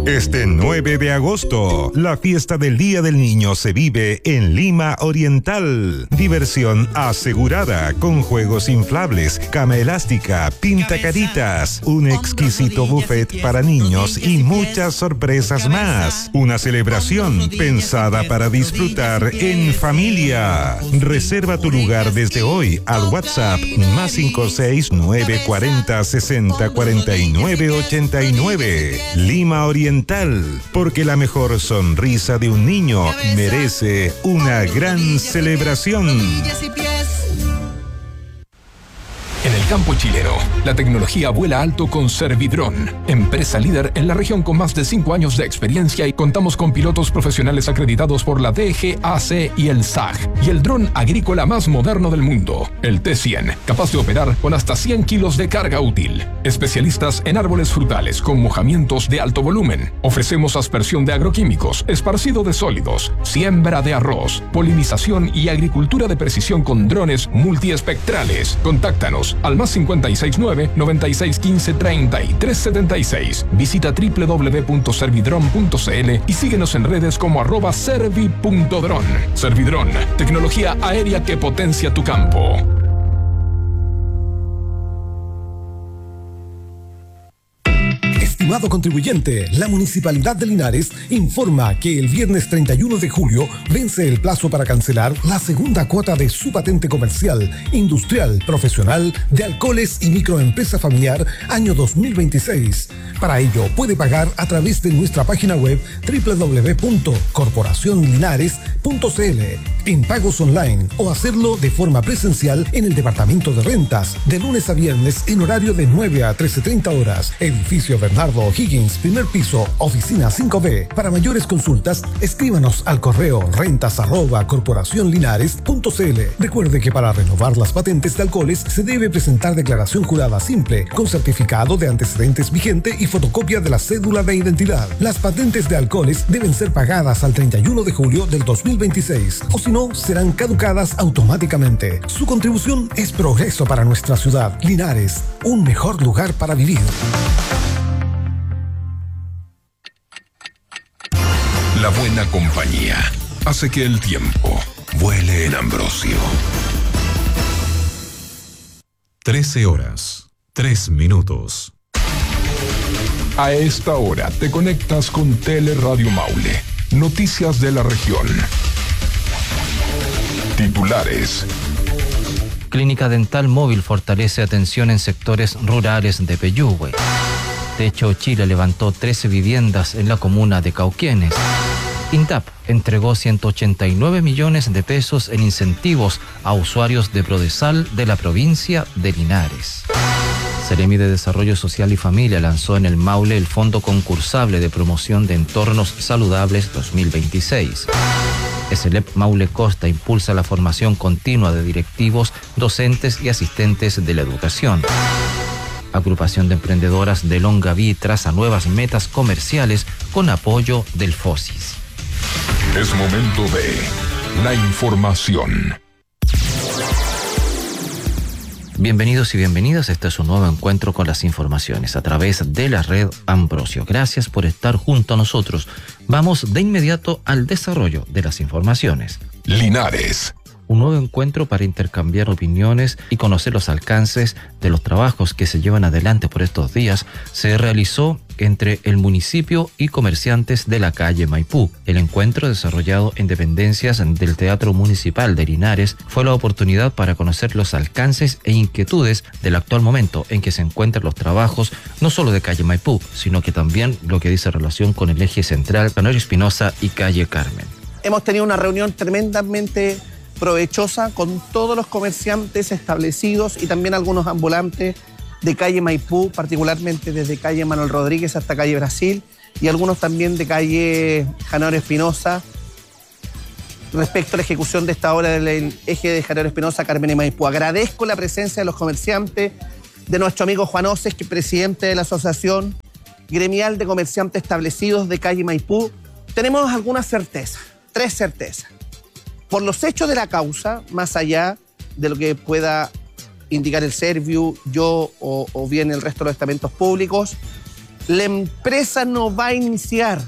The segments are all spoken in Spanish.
Este 9 de agosto, la fiesta del Día del Niño se vive en Lima Oriental. Diversión asegurada con juegos inflables, cama elástica, pintacaritas, un exquisito buffet para niños y muchas sorpresas más. Una celebración pensada para disfrutar en familia. Reserva tu lugar desde hoy al WhatsApp +56 940 60 49 89. Lima Oriental, porque la mejor sonrisa de un niño merece una gran celebración. En el campo chileno, la tecnología vuela alto con Servidrón, empresa líder en la región con más de 5 años de experiencia, y contamos con pilotos profesionales acreditados por la DGAC y el SAG, y el dron agrícola más moderno del mundo, el T100, capaz de operar con hasta 100 kilos de carga útil. Especialistas en árboles frutales con mojamientos de alto volumen. Ofrecemos aspersión de agroquímicos, esparcido de sólidos, siembra de arroz, polinización y agricultura de precisión con drones multiespectrales. Contáctanos al +569 9615 3376. Visita www.servidron.cl y síguenos en redes como @servi.dron. Servidrón, tecnología aérea que potencia tu campo. Estimado contribuyente, la Municipalidad de Linares informa que el viernes 31 de julio vence el plazo para cancelar la segunda cuota de su patente comercial, industrial, profesional, de alcoholes y microempresa familiar año 2026. Para ello, puede pagar a través de nuestra página web www.corporacionlinares.cl en pagos online o hacerlo de forma presencial en el Departamento de Rentas, de lunes a viernes en horario de 9 a 13:30 horas. Edificio Bernardo Higgins, primer piso, oficina 5B. Para mayores consultas, escríbanos al correo rentas@corporacionlinares.cl. Recuerde que para renovar las patentes de alcoholes se debe presentar declaración jurada simple, con certificado de antecedentes vigente y fotocopia de la cédula de identidad. Las patentes de alcoholes deben ser pagadas al 31 de julio del 2026, o si no, serán caducadas automáticamente. Su contribución es progreso para nuestra ciudad. Linares, un mejor lugar para vivir. La buena compañía hace que el tiempo vuele en Ambrosio. 13:03. A esta hora te conectas con Teleradio Maule. Noticias de la región. Titulares. Clínica Dental Móvil fortalece atención en sectores rurales de Peyúgue. Techo Chile levantó 13 viviendas en la comuna de Cauquenes. INDAP entregó 189 millones de pesos en incentivos a usuarios de Prodesal de la provincia de Linares. Seremi de Desarrollo Social y Familia lanzó en el Maule el Fondo Concursable de Promoción de Entornos Saludables 2026. SLEP Maule Costa impulsa la formación continua de directivos, docentes y asistentes de la educación. Agrupación de emprendedoras de Longaví traza nuevas metas comerciales con apoyo del FOSIS. Es momento de la información. Bienvenidos y bienvenidas, este es un nuevo encuentro con las informaciones a través de la red Ambrosio. Gracias por estar junto a nosotros. Vamos de inmediato al desarrollo de las informaciones. Linares. Un nuevo encuentro para intercambiar opiniones y conocer los alcances de los trabajos que se llevan adelante por estos días se realizó entre el municipio y comerciantes de la calle Maipú. El encuentro, desarrollado en dependencias del Teatro Municipal de Linares, fue la oportunidad para conocer los alcances e inquietudes del actual momento en que se encuentran los trabajos, no solo de calle Maipú, sino que también lo que dice relación con el eje central, Canorio Espinosa y calle Carmen. Hemos tenido una reunión tremendamente provechosa con todos los comerciantes establecidos y también algunos ambulantes de calle Maipú, particularmente desde calle Manuel Rodríguez hasta calle Brasil, y algunos también de calle Canorio Espinosa, respecto a la ejecución de esta obra del eje de Canorio Espinosa, Carmen y Maipú. Agradezco la presencia de los comerciantes, de nuestro amigo Juan Oces, que es presidente de la Asociación Gremial de Comerciantes Establecidos de calle Maipú. Tenemos algunas certezas, 3 certezas. Por los hechos de la causa, más allá de lo que pueda indicar el Serviu, yo o bien el resto de los estamentos públicos, La empresa no va a iniciar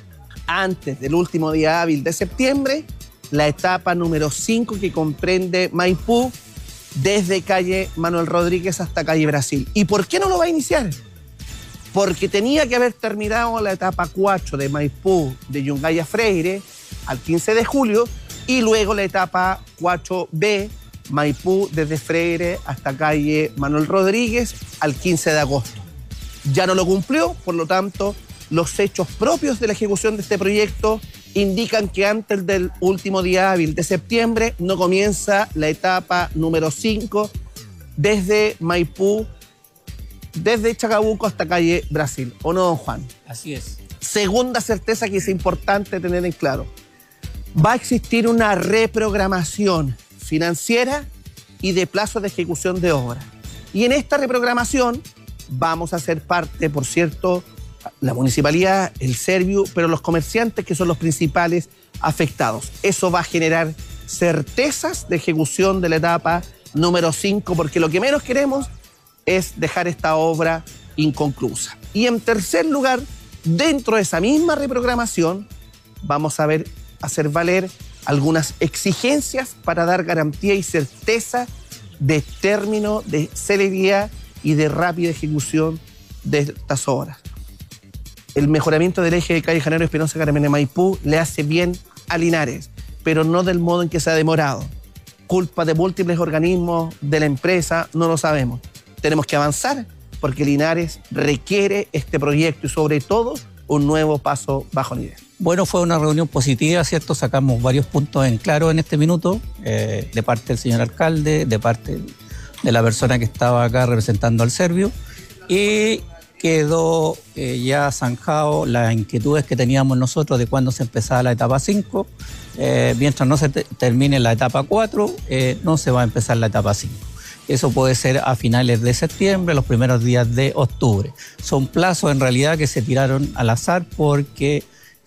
antes del último día hábil de septiembre la etapa número 5 que comprende Maipú desde calle Manuel Rodríguez hasta calle Brasil. ¿Y por qué no lo va a iniciar? Porque tenía que haber terminado la etapa 4 de Maipú de Yungay a Freire al 15 de julio y luego la etapa 4B Maipú desde Freire hasta calle Manuel Rodríguez al 15 de agosto. Ya no lo cumplió, por lo tanto, los hechos propios de la ejecución de este proyecto indican que antes del último día hábil de septiembre no comienza la etapa número 5 desde Maipú, desde Chacabuco hasta calle Brasil. ¿O no, don Juan? Así es. Segunda certeza que es importante tener en claro. Va a existir una reprogramación financiera y de plazo de ejecución de obra. Y en esta reprogramación vamos a ser parte, por cierto, la municipalidad, el Serviu, pero los comerciantes que son los principales afectados. Eso va a generar certezas de ejecución de la etapa número 5, porque lo que menos queremos es dejar esta obra inconclusa. Y en tercer lugar, dentro de esa misma reprogramación, vamos a hacer valer algunas exigencias para dar garantía y certeza de término, de celeridad y de rápida ejecución de estas obras. El mejoramiento del eje de calle Janero Espinosa Carmen Maipú le hace bien a Linares, pero no del modo en que se ha demorado. Culpa de múltiples organismos de la empresa, no lo sabemos. Tenemos que avanzar porque Linares requiere este proyecto y sobre todo un nuevo paso bajo nivel. Bueno, fue una reunión positiva, ¿cierto? Sacamos varios puntos en claro en este minuto, de parte del señor alcalde, de parte de la persona que estaba acá representando al Serviu, y quedó ya zanjado las inquietudes que teníamos nosotros de cuándo se empezaba la etapa 5. Mientras no se termine la etapa 4, no se va a empezar la etapa 5. Eso puede ser a finales de septiembre, los primeros días de octubre. Son plazos en realidad que se tiraron al azar porque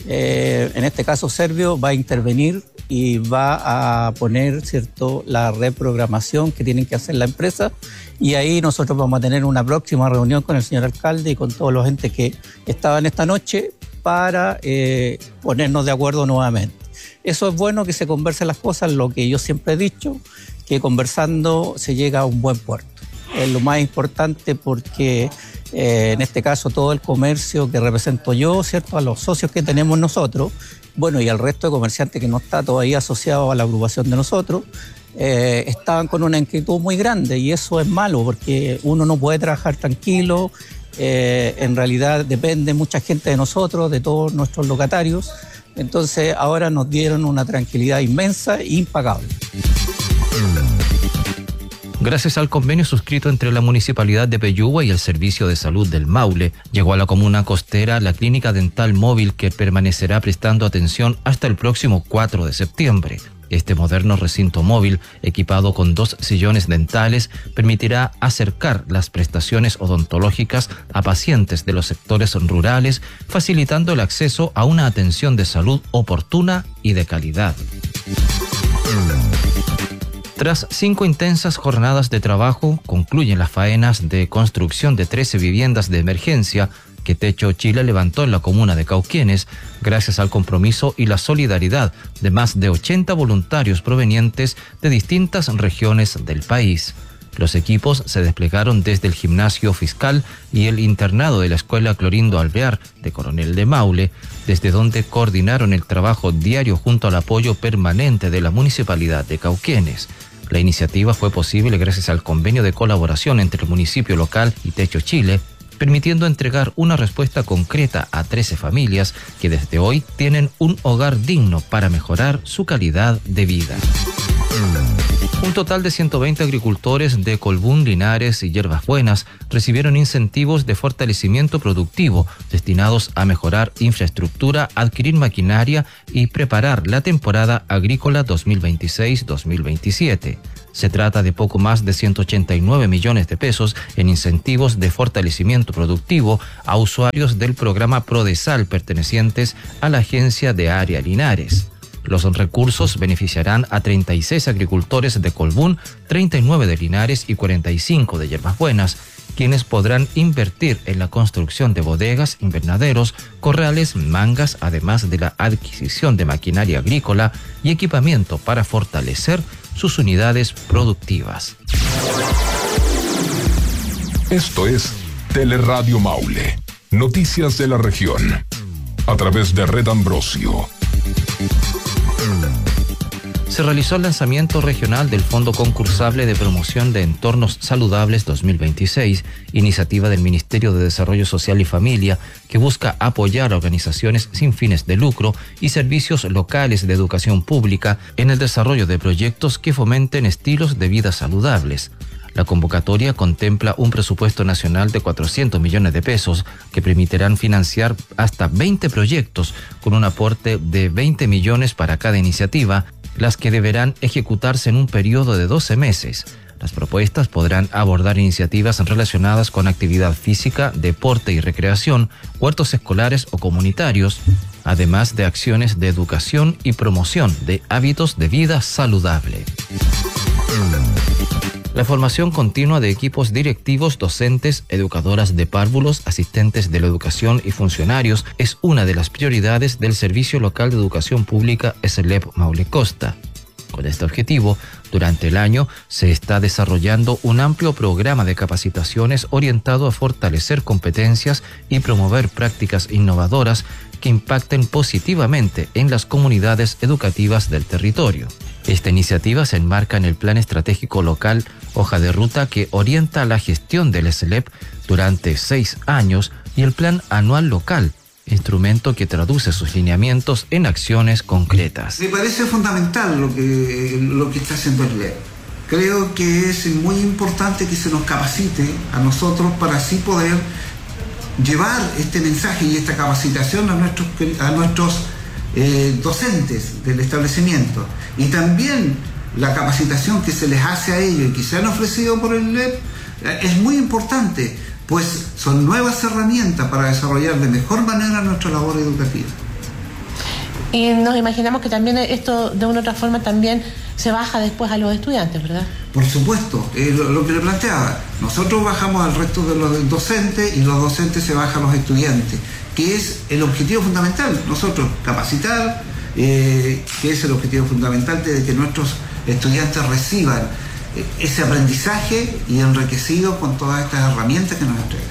en este caso Serviu va a intervenir y va a poner, ¿cierto?, la reprogramación que tienen que hacer la empresa, y ahí nosotros vamos a tener una próxima reunión con el señor alcalde y con todos los entes que estaban esta noche para ponernos de acuerdo nuevamente. Eso es bueno, que se conversen las cosas, lo que yo siempre he dicho, que conversando se llega a un buen puerto. Es lo más importante porque en este caso todo el comercio que represento yo, ¿cierto?, a los socios que tenemos nosotros, bueno, y al resto de comerciantes que no está todavía asociado a la agrupación de nosotros, estaban con una inquietud muy grande, y eso es malo porque uno no puede trabajar tranquilo. En realidad depende mucha gente de nosotros, de todos nuestros locatarios. Entonces ahora nos dieron una tranquilidad inmensa e impagable. Gracias al convenio suscrito entre la Municipalidad de Peyúgue y el Servicio de Salud del Maule, llegó a la comuna costera la clínica dental móvil que permanecerá prestando atención hasta el próximo 4 de septiembre. Este moderno recinto móvil, equipado con 2 sillones dentales, permitirá acercar las prestaciones odontológicas a pacientes de los sectores rurales, facilitando el acceso a una atención de salud oportuna y de calidad. Tras 5 intensas jornadas de trabajo, concluyen las faenas de construcción de 13 viviendas de emergencia que Techo Chile levantó en la comuna de Cauquenes, gracias al compromiso y la solidaridad de más de 80 voluntarios provenientes de distintas regiones del país. Los equipos se desplegaron desde el gimnasio fiscal y el internado de la Escuela Clorindo Alvear de Coronel de Maule, desde donde coordinaron el trabajo diario junto al apoyo permanente de la Municipalidad de Cauquenes. La iniciativa fue posible gracias al convenio de colaboración entre el municipio local y Techo Chile, permitiendo entregar una respuesta concreta a 13 familias que desde hoy tienen un hogar digno para mejorar su calidad de vida. Un total de 120 agricultores de Colbún, Linares y Yerbas Buenas recibieron incentivos de fortalecimiento productivo destinados a mejorar infraestructura, adquirir maquinaria y preparar la temporada agrícola 2026-2027. Se trata de poco más de 189 millones de pesos en incentivos de fortalecimiento productivo a usuarios del programa Prodesal pertenecientes a la Agencia de Área Linares. Los recursos beneficiarán a 36 agricultores de Colbún, 39 de Linares y 45 de Yerbas Buenas, quienes podrán invertir en la construcción de bodegas, invernaderos, corrales, mangas, además de la adquisición de maquinaria agrícola y equipamiento para fortalecer sus unidades productivas. Esto es Teleradio Maule, noticias de la región, a través de Red Ambrosio. Se realizó el lanzamiento regional del Fondo Concursable de Promoción de Entornos Saludables 2026, iniciativa del Ministerio de Desarrollo Social y Familia, que busca apoyar a organizaciones sin fines de lucro y servicios locales de educación pública en el desarrollo de proyectos que fomenten estilos de vida saludables. La convocatoria contempla un presupuesto nacional de 400 millones de pesos que permitirán financiar hasta 20 proyectos con un aporte de 20 millones para cada iniciativa, las que deberán ejecutarse en un periodo de 12 meses. Las propuestas podrán abordar iniciativas relacionadas con actividad física, deporte y recreación, huertos escolares o comunitarios, además de acciones de educación y promoción de hábitos de vida saludable. La formación continua de equipos directivos, docentes, educadoras de párvulos, asistentes de la educación y funcionarios es una de las prioridades del Servicio Local de Educación Pública SLEP Maule Costa. Con este objetivo, durante el año se está desarrollando un amplio programa de capacitaciones orientado a fortalecer competencias y promover prácticas innovadoras que impacten positivamente en las comunidades educativas del territorio. Esta iniciativa se enmarca en el Plan Estratégico Local Hoja de Ruta que orienta la gestión del SLEP durante 6 años y el Plan Anual Local, instrumento que traduce sus lineamientos en acciones concretas. Me parece fundamental lo que está haciendo el SLEP. Creo que es muy importante que se nos capacite a nosotros para así poder llevar este mensaje y esta capacitación a nuestros docentes del establecimiento, y también la capacitación que se les hace a ellos y que se han ofrecido por el SLEP es muy importante, pues son nuevas herramientas para desarrollar de mejor manera nuestra labor educativa. Y nos imaginamos que también esto de una u otra forma también se baja después a los estudiantes, ¿verdad? Por supuesto, lo que le planteaba, nosotros bajamos al resto de los docentes y los docentes se bajan a los estudiantes, que es el objetivo fundamental, nosotros capacitar, que es el objetivo fundamental de que nuestros estudiantes reciban ese aprendizaje y enriquecido con todas estas herramientas que nos entregan.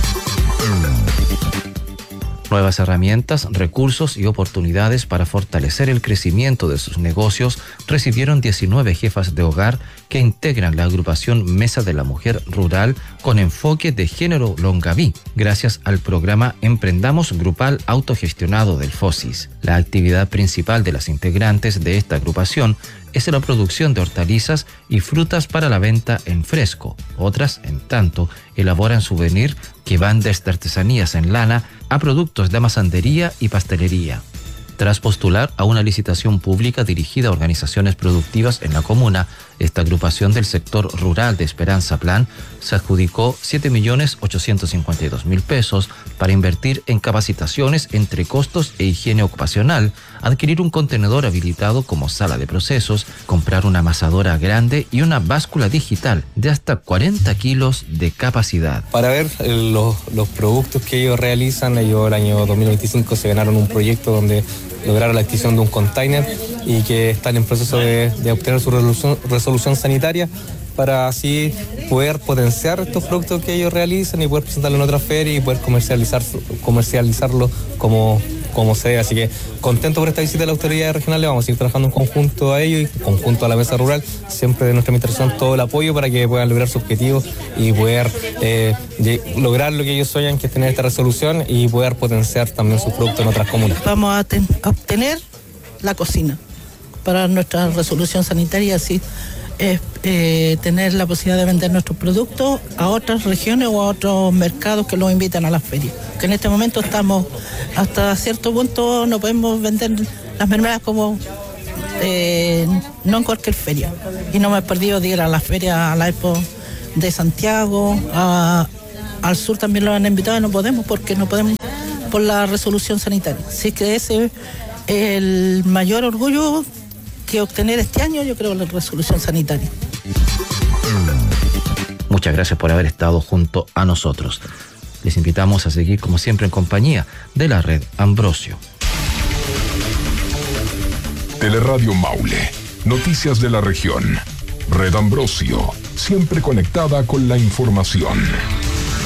Nuevas herramientas, recursos y oportunidades para fortalecer el crecimiento de sus negocios recibieron 19 jefas de hogar que integran la agrupación Mesa de la Mujer Rural con enfoque de género Longaví, gracias al programa Emprendamos Grupal autogestionado del FOSIS. La actividad principal de las integrantes de esta agrupación es la producción de hortalizas y frutas para la venta en fresco. Otras, en tanto, elaboran souvenir que van desde artesanías en lana a productos de amasandería y pastelería. Tras postular a una licitación pública dirigida a organizaciones productivas en la comuna, esta agrupación del sector rural de Esperanza Plan se adjudicó 7.852.000 pesos para invertir en capacitaciones entre costos e higiene ocupacional, adquirir un contenedor habilitado como sala de procesos, comprar una amasadora grande y una báscula digital de hasta 40 kilos de capacidad. Para ver los productos que ellos realizan, ellos el año 2025 se ganaron un proyecto donde lograron la adquisición de un container y que están en proceso de obtener su resolución sanitaria para así poder potenciar estos productos que ellos realizan y poder presentarlo en otra feria y poder comercializarlo como se debe. Así que contento por esta visita de la autoridad regional, vamos a seguir trabajando en conjunto a ellos y en conjunto a la Mesa Rural, siempre de nuestra administración todo el apoyo para que puedan lograr su objetivo y poder lograr lo que ellos sueñan, que es tener esta resolución y poder potenciar también sus productos en otras comunas. Vamos a obtener la cocina para nuestra resolución sanitaria, así tener la posibilidad de vender nuestros productos a otras regiones o a otros mercados que los invitan a las ferias. Que en este momento estamos, hasta cierto punto, no podemos vender las mermeladas como no en cualquier feria. Y no me he perdido de ir a las ferias, a la Expo de Santiago, al sur también lo han invitado y no podemos porque no podemos por la resolución sanitaria. Así que ese es el mayor orgullo que obtener este año, yo creo, la resolución sanitaria. Muchas gracias por haber estado junto a nosotros. Les invitamos a seguir como siempre en compañía de la Red Ambrosio. Teleradio Maule. Noticias de la región. Red Ambrosio. Siempre conectada con la información.